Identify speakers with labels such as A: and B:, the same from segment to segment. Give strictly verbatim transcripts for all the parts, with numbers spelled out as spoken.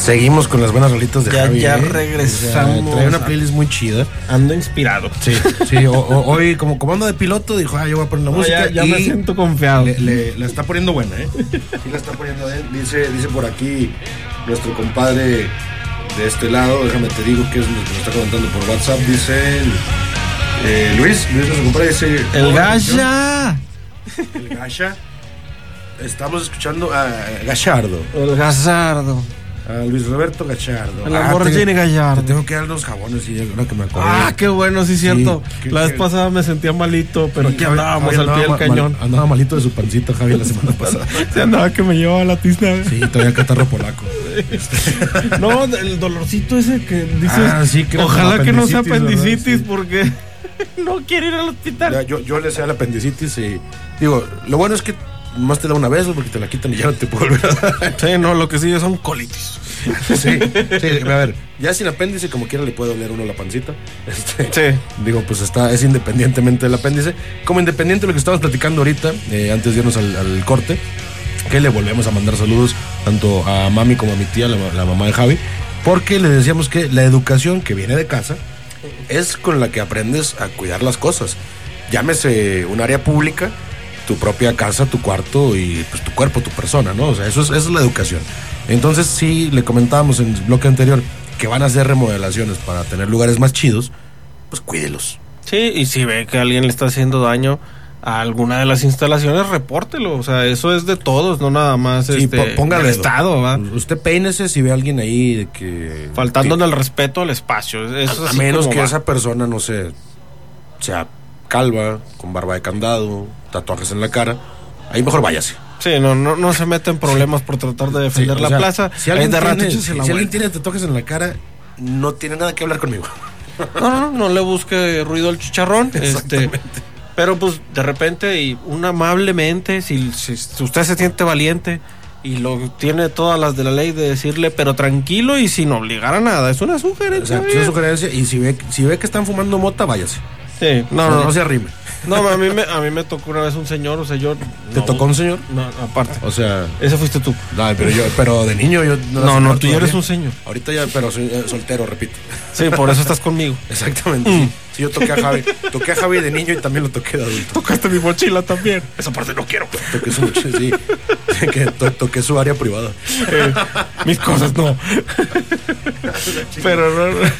A: Seguimos con las buenas rolitas de
B: ya,
A: Javi.
B: Ya
A: ¿eh?
B: regresamos.
A: O sea, trae una playlist muy chida.
B: Ando inspirado.
A: Sí, sí. O, o, hoy, como, como ando de piloto, dijo, ah, yo voy a poner la
B: no,
A: música.
B: Ya, ya
A: y
B: me siento confiado.
A: Le, le, la está poniendo buena, ¿eh? Sí, la está poniendo bien. Dice, dice por aquí nuestro compadre de este lado, déjame te digo que es lo que nos está comentando por WhatsApp. Dice eh, Luis, Luis, nuestro compadre, dice:
B: El Gasha.
A: El Gasha. Estamos escuchando a Gallardo.
B: El Gazardo.
A: A Luis Roberto Gallardo.
B: El Lamborghini
A: ah,
B: Gallardo.
A: Te tengo que dar los jabones y ahora que me acuerdo.
B: Ah, qué bueno, sí, cierto. Sí, que, la vez que... pasada me sentía malito, pero aquí andábamos Javi, al pie del cañón.
A: Mal, andaba malito de su pancita, Javi, la semana pasada.
B: Se andaba que me llevaba la tizna.
A: Sí, todavía catarro polaco.
B: Este. No, el dolorcito ese que dices.
A: Ah, sí, que
B: ojalá que no sea apendicitis, sí. Porque no quiero ir al hospital.
A: Ya, yo, yo le sé a la apendicitis y digo, lo bueno es que más te da una vez porque te la quitan y ya no te puedo volver a dar.
B: Sí, no, lo que sigue son colitis.
A: Sí, sí, a ver, ya sin apéndice como quiera le puede doler uno la pancita. Este,
B: sí.
A: Digo, pues está, es independientemente del apéndice. Como independiente de lo que estamos platicando ahorita, eh, antes de irnos al, al corte, que le volvemos a mandar saludos tanto a mami como a mi tía, la, la mamá de Javi, porque le decíamos que la educación que viene de casa es con la que aprendes a cuidar las cosas. Llámese un área pública, tu propia casa, tu cuarto y pues tu cuerpo, tu persona, ¿no? O sea, eso es, eso es la educación. Entonces, sí, le comentábamos en el bloque anterior que van a hacer remodelaciones para tener lugares más chidos, pues cuídelos.
B: Sí, y si ve que alguien le está haciendo daño a alguna de las instalaciones, repórtelo. O sea, eso es de todos, no nada más sí, este,
A: póngale
B: del Estado, ¿va?
A: Usted peínese si ve a alguien ahí de que...
B: Faltándole
A: que,
B: el respeto al espacio. Eso
A: a, a menos que va. Esa persona, no sé, sea calva, con barba de candado, tatuajes en la cara, ahí mejor váyase.
B: Sí, no, no, no se mete en problemas por tratar de defender sí, la sea, plaza.
A: Si alguien, tiene, rato, si, si alguien tiene tatuajes en la cara, no tiene nada que hablar conmigo.
B: No, no, no le busque ruido al chicharrón. Este, pero pues de repente y un amablemente, si, si, si usted se siente valiente y lo tiene todas las de la ley de decirle, pero tranquilo y sin obligar a nada, es una sugerencia.
A: Exacto, es una sugerencia y si ve, si ve que están fumando mota, váyase.
B: Sí, no,
A: no,
B: no,
A: no, no se arrime.
B: No, a mí me, a mí me tocó una vez un señor, o sea, yo...
A: ¿Te
B: no,
A: tocó un señor?
B: No, aparte.
A: O sea...
B: Ese fuiste tú.
A: No, pero yo, pero de niño yo...
B: No, no, no tú ya eres un señor.
A: Ahorita ya, pero soy eh, soltero, repito.
B: Sí, por eso estás conmigo.
A: Exactamente. Mm. Sí. sí, yo toqué a Javi. Toqué a Javi de niño y también lo toqué de adulto.
B: Tocaste mi mochila también. Esa parte no quiero.
A: Toqué su mochila, sí. que to, toqué su área privada.
B: Eh, mis cosas no. Pero no, no.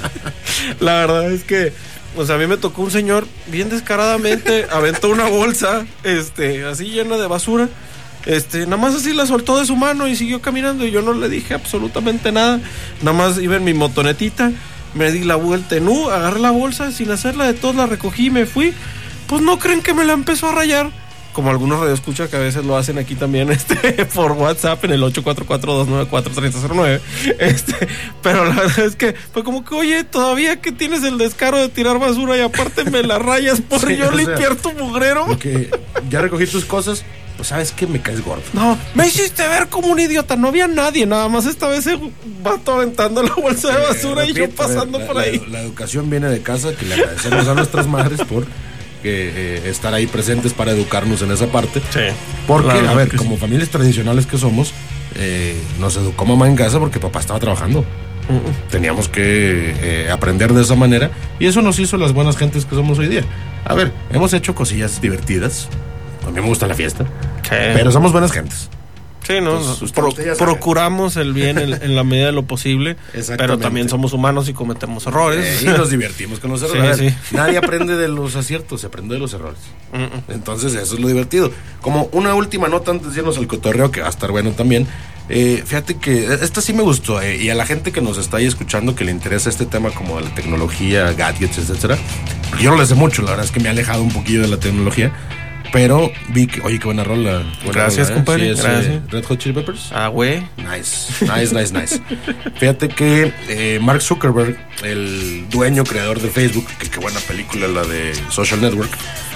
B: La verdad es que... O sea, a mí me tocó un señor bien descaradamente, aventó una bolsa, este, así llena de basura, este, nada más así la soltó de su mano y siguió caminando y yo no le dije absolutamente nada, nada más iba en mi motonetita, me di la vuelta en U, agarré la bolsa, sin hacerla de todo la recogí y me fui, pues no creen que me la empezó a rayar, como algunos radioescuchas que a veces lo hacen aquí también, este, por WhatsApp en el ocho cuatro cuatro, dos nueve cuatro, tres cero cero nueve, este, pero la verdad es que fue como que, oye, todavía que tienes el descaro de tirar basura y aparte me la rayas por sí, yo limpiar sea, tu mugrero.
A: Porque ya recogí tus cosas, pues sabes que me caes gordo.
B: No, me hiciste ver como un idiota, no había nadie, nada más esta vez el vato aventando la bolsa de basura eh, repito, y yo pasando
A: la,
B: por
A: la,
B: ahí.
A: La, la educación viene de casa, que le agradecemos a nuestras madres por... que eh, estar ahí presentes para educarnos en esa parte.
B: Sí.
A: Porque,
B: claro,
A: a ver,
B: que
A: como
B: sí.
A: familias tradicionales que somos, eh, nos educó mamá en casa porque papá estaba trabajando. Uh-uh. Teníamos que eh, aprender de esa manera y eso nos hizo las buenas gentes que somos hoy día. A ver, hemos hecho cosillas divertidas. A mí me gusta la fiesta. Sí. Pero somos buenas gentes.
B: Sí, ¿no? Entonces, usted, Pro, usted procuramos el bien en, en la medida de lo posible, pero también somos humanos y cometemos errores.
A: Eh, y nos divertimos con los errores.
B: Sí, sí.
A: Nadie aprende de los aciertos, se aprende de los errores. Uh-uh. Entonces, eso es lo divertido. Como una última nota antes de irnos al cotorreo, que va a estar bueno también. Eh, fíjate que esta sí me gustó, eh, y a la gente que nos está ahí escuchando que le interesa este tema como la tecnología, gadgets, etcétera. Yo no le sé mucho, la verdad es que me he alejado un poquillo de la tecnología. Pero vi que, oye, qué buena rola. Buena
B: Gracias,
A: rola, ¿eh?
B: compadre.
A: Sí, es,
B: Gracias.
A: Eh, Red Hot Chili Peppers.
B: Ah, güey.
A: Nice, nice, nice, nice. Fíjate que eh, Mark Zuckerberg, el dueño, creador de Facebook, que qué buena película, la de Social Network,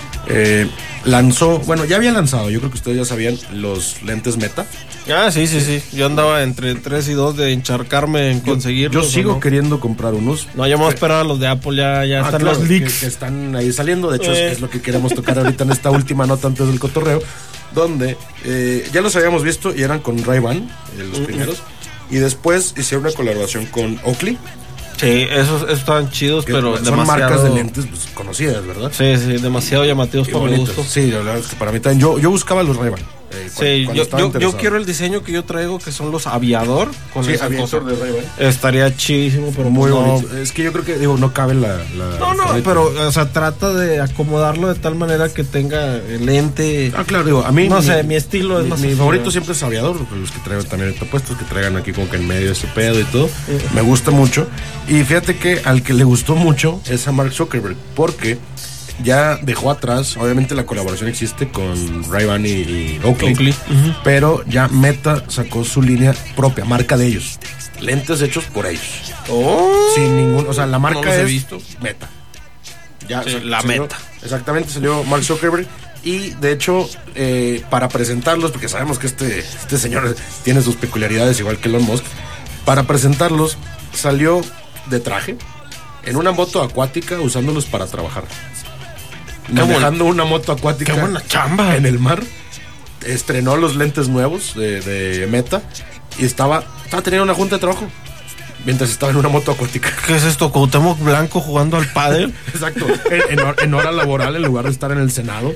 A: eh, lanzó, bueno, ya había lanzado, yo creo que ustedes ya sabían, los lentes Meta.
B: Ah, sí, sí, sí. Yo andaba entre tres y dos de encharcarme en conseguirlos.
A: Yo, yo sigo
B: no?
A: queriendo comprar unos.
B: No, ya vamos a esperar a los de Apple, ya, ya ah, están
A: claro,
B: los leaks.
A: Que, que están ahí saliendo, de hecho eh. es, es lo que queremos tocar ahorita en esta última nota antes del cotorreo, donde eh, ya los habíamos visto y eran con Ray-Ban, eh, los uh-uh. primeros. Y después hicieron una colaboración con Oakley.
B: Sí, esos, esos estaban chidos, pero
A: son
B: demasiado...
A: marcas de lentes pues, conocidas, ¿verdad?
B: Sí, sí, demasiado llamativos
A: Y
B: para mi
A: bonitos.
B: gusto.
A: Sí, la verdad es que para mí también. Yo, yo buscaba los Ray-Ban. Eh,
B: Sí, yo, yo, yo quiero el diseño que yo traigo, que son los Aviador. Con
A: Sí,
B: esa
A: Aviator
B: cosa.
A: de Ray-Ban.
B: Estaría chidísimo, pero
A: Muy
B: no,
A: bonito. Es que yo creo que, digo, no cabe la... la
B: No, no,
A: carreta.
B: pero, o sea, trata de acomodarlo de tal manera que tenga el lente.
A: Ah, claro, digo, a mí...
B: No
A: mi,
B: sé, mi estilo es
A: mi,
B: más
A: Mi
B: así,
A: favorito
B: ¿no?
A: siempre es Aviador, los que traigo también ahorita puestos, que traigan aquí como que en medio ese pedo y todo. Me gusta mucho. Y fíjate que al que le gustó mucho es a Mark Zuckerberg, porque ya dejó atrás, obviamente la colaboración existe con Ray-Ban y, y Oakley,
B: Oakley. Uh-huh.
A: pero ya Meta sacó su línea propia, marca de ellos. Lentes hechos por ellos.
B: Oh,
A: Sin ningún, o sea, la marca
B: no los he
A: es
B: visto.
A: Meta. Ya,
B: Sí,
A: o sea,
B: la
A: salió-
B: Meta.
A: Exactamente, salió Mark Zuckerberg. Y de hecho, eh, para presentarlos, porque sabemos que este, este señor tiene sus peculiaridades, igual que Elon Musk, para presentarlos, salió de traje en una moto acuática usándolos para trabajar.
B: Qué
A: Manejando una moto acuática
B: qué buena chamba.
A: en el mar. Estrenó los lentes nuevos de, de Meta y estaba, estaba teniendo una junta de trabajo mientras estaba en una moto acuática.
B: ¿Qué es esto? Cuauhtémoc Blanco jugando al pádel.
A: Exacto, en, en hor- en hora laboral en lugar de estar en el Senado.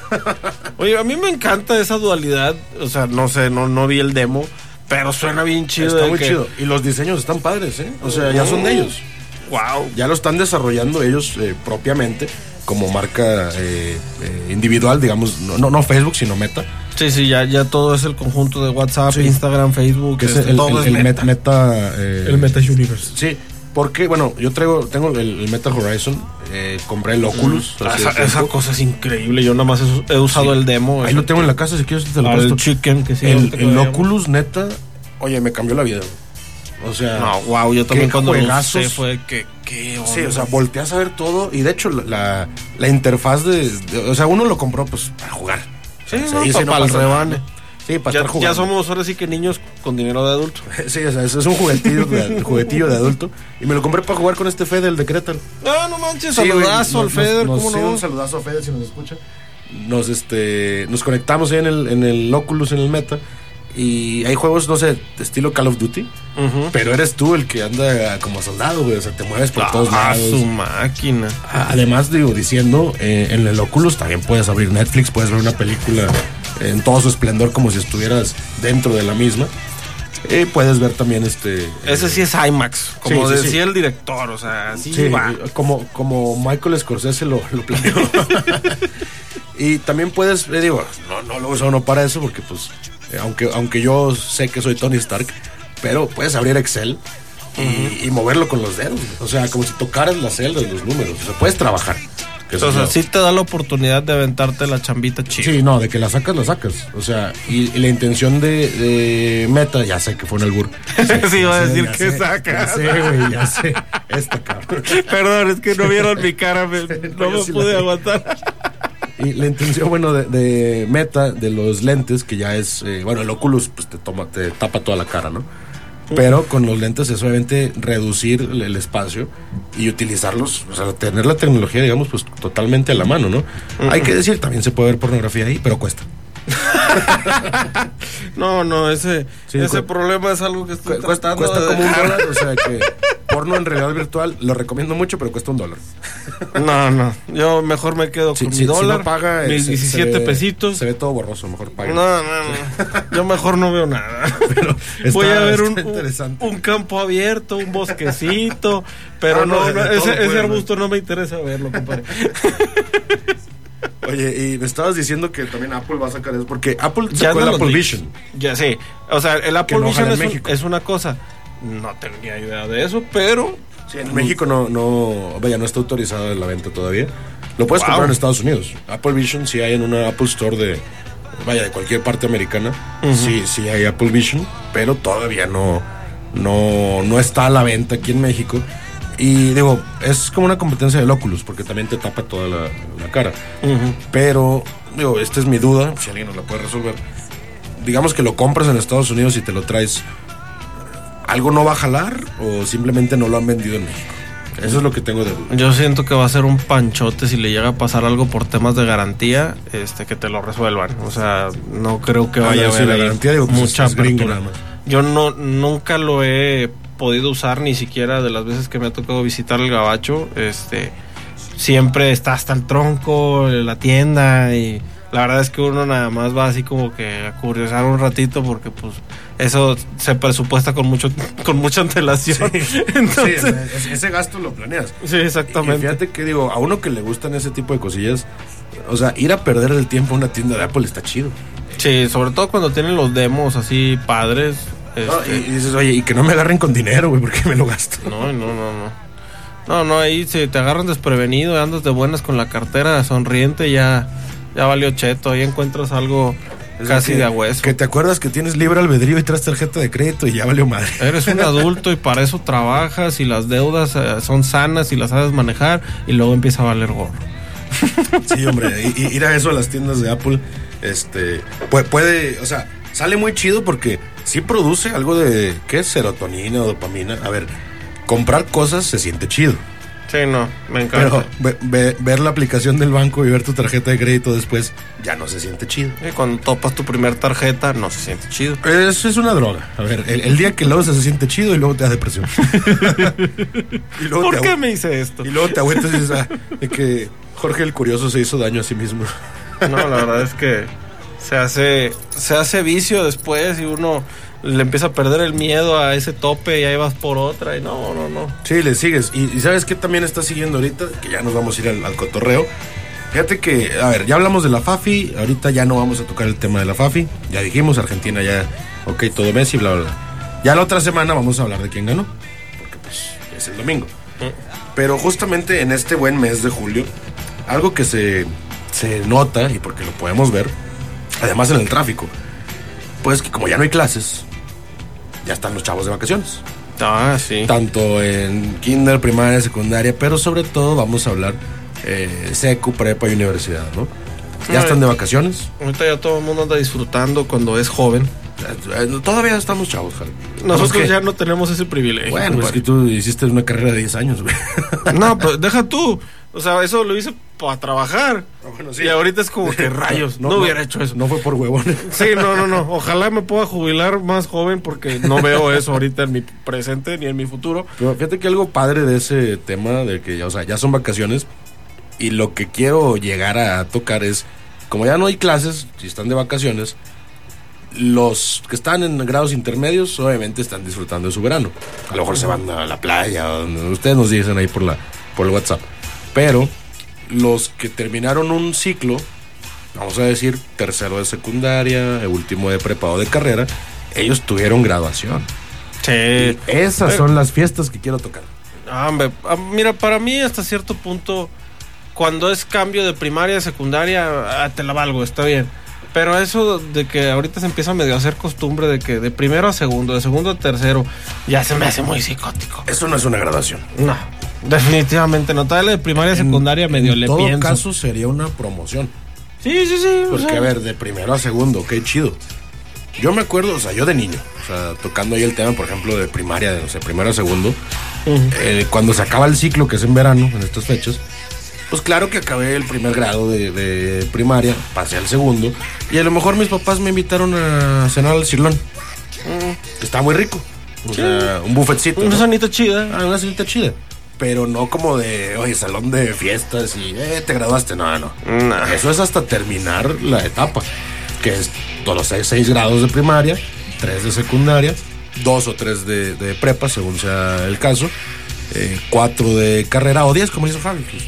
B: Oye, a mí me encanta esa dualidad. O sea, no sé, no, no vi el demo, pero suena bien chido.
A: Está
B: de
A: muy
B: que-
A: chido. Y los diseños están padres, ¿eh? O sea, ya son de ellos.
B: Wow.
A: Ya lo están desarrollando ellos eh, propiamente como marca eh, eh, individual, digamos, no, no, no Facebook, sino Meta.
B: Sí, sí, ya, ya todo es el conjunto de WhatsApp,
A: Sí.
B: Instagram, Facebook.
A: Que es
B: este,
A: el,
B: todo
A: el-
B: es
A: el
B: Meta.
A: Meta. Meta, eh,
B: El Meta Universe.
A: Sí, porque, bueno, yo traigo, tengo el, el Meta Horizon, eh, compré el Oculus.
B: Ah,
A: hace
B: esa,
A: tiempo.
B: esa cosa es increíble. Yo nada más he, he usado
A: Sí.
B: el demo.
A: Ahí lo tengo en la casa, si quieres te lo
B: Al
A: presto.
B: Chicken, que sí.
A: El,
B: ahorita que
A: el
B: vayamos.
A: Oculus, neta, oye, me cambió la vida. O sea,
B: No, wow, yo también
A: qué
B: cuando lo
A: juegazos.
B: usé fue que, qué onda.
A: sí, o sea, volteas a ver todo y de hecho la, la, la interfaz de, de- o sea, uno lo compró pues para jugar.
B: Sí,
A: O sea,
B: no,
A: ahí
B: pa-
A: sí no
B: para el
A: pasa nada,
B: rebane.
A: ¿no? Sí, para
B: ya,
A: estar jugando.
B: ya somos ahora sí que niños con dinero de adulto.
A: Sí, o sea, es, es un juguetillo de, juguetillo de adulto y me lo compré para jugar con este Fede, el de Querétaro.
B: Ah, no manches,
A: Sí, güey,
B: saludazo al
A: nos-
B: Feder,
A: nos-
B: ¿cómo
A: sí,
B: no?
A: un saludazo a Fede si nos escucha. Nos este nos conectamos ahí en el en el Oculus, en el Meta, y hay juegos, no sé, estilo Call of Duty,
B: Ujú.
A: pero eres tú el que anda como soldado, güey, o sea, te mueves por todos
B: Ah,
A: lados.
B: su máquina.
A: Además, digo, diciendo, eh, en el Oculus también puedes abrir Netflix, puedes ver una película en todo su esplendor como si estuvieras dentro de la misma. Eh, puedes ver también este...
B: Ese sí es IMAX, como
A: Sí, sí,
B: decía
A: sí.
B: el director, o sea, así
A: Sí,
B: va.
A: eh, como, como Michael Scorsese lo, lo planeó. Y también puedes, eh, digo, no, no lo uso uno para eso porque pues, eh, aunque, aunque yo sé que soy Tony Stark, pero puedes abrir Excel y, y moverlo con los dedos. O sea, como si tocaras las celdas, los números. O sea, puedes trabajar. Que eso
B: O sea,
A: es lo-
B: sí te da la oportunidad de aventarte la chambita chida.
A: Sí, no, de que la sacas, la sacas. O sea, y, y la intención de, de Meta, ya sé que fue en el albur.
B: Sí, iba a
A: Ya sé,
B: decir
A: ya
B: que
A: sé,
B: sacas.
A: Ya sé, güey, ya sé. Esta cabrón.
B: Perdón, es que no vieron mi cara, me- no
A: yo
B: me
A: sí la
B: pude
A: vi.
B: aguantar.
A: Y la intención, bueno, de, de Meta, de los lentes, que ya es, eh, bueno, el Oculus, pues te toma, te tapa toda la cara, ¿no? Pero con los lentes es obviamente reducir el, el espacio y utilizarlos, o sea, tener la tecnología, digamos, pues totalmente a la mano, ¿no? Hay que decir, también se puede ver pornografía ahí, pero cuesta.
B: No, no, ese,
A: Sí,
B: ese
A: cu-
B: problema es algo que estoy
A: Cu- cuesta
B: tratando
A: cuesta
B: de
A: como un
B: dejar.
A: dólar, o sea que porno en realidad virtual lo recomiendo mucho, pero cuesta un dólar.
B: No, no, yo mejor me quedo
A: Si,
B: con
A: si-
B: mi
A: si
B: dólar,
A: no paga, eh,
B: mis
A: se- se
B: diecisiete
A: ve-
B: pesitos.
A: Se ve todo borroso, mejor paga.
B: No, no, no. Yo mejor no veo nada.
A: Pero está-
B: Voy a ver un,
A: está interesante.
B: un campo abierto, un bosquecito, pero
A: Ah, no,
B: no,
A: de-
B: no,
A: de todo
B: ese, ese
A: puede,
B: arbusto no me interesa verlo, compadre.
A: Oye, y me estabas diciendo que también Apple va a sacar eso, porque Apple
B: Ya
A: sacó el
B: no lo
A: Apple
B: di-
A: Vision.
B: Ya sí. O sea, el Apple
A: no
B: Vision
A: jala
B: es,
A: en
B: un-
A: México.
B: es una cosa. No tenía idea de eso, pero
A: Sí, en México no, no, vaya, no está autorizada la venta todavía. Lo puedes
B: Wow.
A: comprar en Estados Unidos. Apple Vision sí hay en una Apple Store de, vaya, de cualquier parte americana. Sí, sí hay Apple Vision, pero todavía no, no, no está a la venta aquí en México. Y digo, es como una competencia del Oculus, porque también te tapa toda la, la cara. Pero, digo, esta es mi duda, si alguien nos la puede resolver. Digamos que lo compras en Estados Unidos y te lo traes, ¿algo no va a jalar o simplemente no lo han vendido en México? Eso es lo que tengo de duda.
B: Yo siento que va a ser un panchote si le llega a pasar algo por temas de garantía, este, que te lo resuelvan. O sea, no creo que vaya ah, no, a haber
A: sí, la garantía, digo, pues
B: mucha
A: es gringo nada
B: apertura.
A: más.
B: Yo no, nunca lo he podido usar, ni siquiera de las veces que me ha tocado visitar el gabacho. Este, siempre está hasta el tronco, la tienda, y la verdad es que uno nada más va así como que a curiosar un ratito, porque pues eso se presupuesta con mucho con mucha antelación.
A: Sí. Entonces, sí, ese gasto lo planeas.
B: Sí, exactamente.
A: Y fíjate que digo, a uno que le gustan ese tipo de cosillas, o sea, ir a perder el tiempo a una tienda de Apple está chido.
B: Sí, sobre todo cuando tienen los demos así padres. Este...
A: No, y, y dices, oye, y que no me agarren con dinero, güey, porque me lo gasto.
B: No, no, no, no. No, no, ahí si te agarran desprevenido, andas de buenas con la cartera sonriente, ya, ya valió cheto, ahí encuentras algo es casi
A: que,
B: de a hueso.
A: Que te acuerdas que tienes libre albedrío y traes tarjeta de crédito y ya valió madre.
B: Eres un adulto y para eso trabajas, y las deudas eh, son sanas y las sabes manejar, y luego empieza a valer gorro.
A: Sí, hombre, y, y ir a eso a las tiendas de Apple, este, puede, puede, o sea, sale muy chido porque sí produce algo de, ¿qué es? Serotonina o dopamina. A ver, comprar cosas se siente chido.
B: Sí, no, me encanta.
A: Pero ve, ve, ver la aplicación del banco y ver tu tarjeta de crédito después ya no se siente chido.
B: Y cuando topas tu primer tarjeta no se siente chido.
A: Eso es una droga. A ver, el, el día que lo usas se siente chido y luego te da depresión.
B: Y luego ¿Por qué me hice esto?
A: Y luego te agüitas y dices, ah, de que Jorge el Curioso se hizo daño a sí mismo.
B: No, la verdad es que se hace, se hace vicio después y uno le empieza a perder el miedo a ese tope y ahí vas por otra y no, no, no.
A: Sí, le sigues. Y, y ¿sabes qué también está siguiendo ahorita? Que ya nos vamos a ir al, al cotorreo. Fíjate que, a ver, ya hablamos de la FAFI, ahorita ya no vamos a tocar el tema de la FAFI. Ya dijimos, Argentina ya, ok, todo Messi, bla, bla, bla. Ya la otra semana vamos a hablar de quién ganó, porque pues es el domingo. Pero justamente en este buen mes de julio, algo que se, se nota, y porque lo podemos ver, además en el tráfico, pues que como ya no hay clases, ya están los chavos de vacaciones.
B: Ah, sí.
A: Tanto en kinder, primaria, secundaria, pero sobre todo vamos a hablar eh, secu, prepa y universidad, ¿no? Ya no, están de vacaciones.
B: Ahorita ya todo el mundo anda disfrutando cuando es joven.
A: Todavía estamos chavos, Javi.
B: Nosotros que, ya no tenemos ese privilegio.
A: Bueno, pues que tú hiciste una carrera de diez años, güey.
B: No, pero deja tú. O sea, eso lo hice para trabajar.
A: Bueno, sí.
B: Y ahorita es como que rayos, no, no, no hubiera hecho eso.
A: No fue por huevones.
B: Sí, no, no, no. Ojalá me pueda jubilar más joven porque no veo eso ahorita en mi presente ni en mi futuro.
A: Pero fíjate que algo padre de ese tema, de que ya, o sea, ya son vacaciones, y lo que quiero llegar a tocar es, como ya no hay clases, si están de vacaciones, los que están en grados intermedios obviamente están disfrutando de su verano. A lo mejor se van a la playa, donde ustedes nos dicen ahí por la por el WhatsApp. Pero los que terminaron un ciclo, vamos a decir tercero de secundaria, último de prepa o de carrera, ellos tuvieron graduación.
B: Sí.
A: Y esas son las fiestas que quiero tocar.
B: Ah, mira, para mí hasta cierto punto, cuando es cambio de primaria a secundaria, ah, te la valgo, está bien. Pero eso de que ahorita se empieza medio a hacer costumbre de que de primero a segundo, de segundo a tercero, ya se me hace muy psicótico.
A: Eso no es una graduación.
B: No, definitivamente no. Tal de primaria a secundaria en, medio en le pienso. En
A: todo caso sería una promoción.
B: Sí, sí, sí.
A: Porque, o sea, a ver, de primero a segundo, qué chido. Yo me acuerdo, o sea, yo de niño, o sea, tocando ahí el tema, por ejemplo, de primaria, de, no sé, primero a segundo, uh-huh. eh, cuando se acaba el ciclo, que es en verano, en estas fechas, pues claro que acabé el primer grado de, de primaria, pasé al segundo, y a lo mejor mis papás me invitaron a cenar al Cirlón, mm. que está muy rico, o sí. sea, un buffetcito.
B: Una ¿no? cenita chida.
A: Ah, una cenita chida, pero no como de, oye, salón de fiestas y, eh, te graduaste, no, no.
B: no.
A: Eso es hasta terminar la etapa, que es todos los seis, seis grados de primaria, tres de secundaria, dos o tres de, de prepa, según sea el caso, eh, cuatro de carrera o diez, como dice Fabi.